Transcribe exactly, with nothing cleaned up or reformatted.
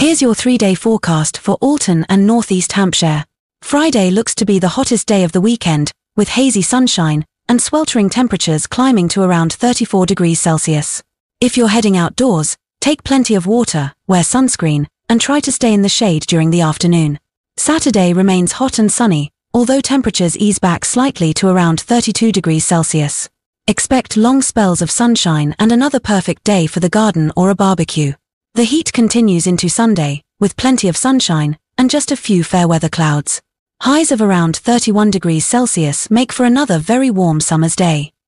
Here's your three-day forecast for Alton and Northeast Hampshire. Friday looks to be the hottest day of the weekend, with hazy sunshine and sweltering temperatures climbing to around thirty-four degrees Celsius. If you're heading outdoors, take plenty of water, wear sunscreen, and try to stay in the shade during the afternoon. Saturday remains hot and sunny, although temperatures ease back slightly to around thirty-two degrees Celsius. Expect long spells of sunshine and another perfect day for the garden or a barbecue. The heat continues into Sunday, with plenty of sunshine and just a few fair weather clouds. Highs of around thirty-one degrees Celsius make for another very warm summer's day.